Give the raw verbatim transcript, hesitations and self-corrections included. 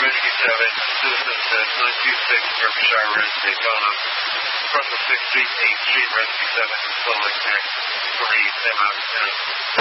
Rescue seven, citizens at nine two six Derbyshire Road, Daytona. From the sixth Street, eighth Street, Rescue seven, Salt Lake, three, ten out of ten.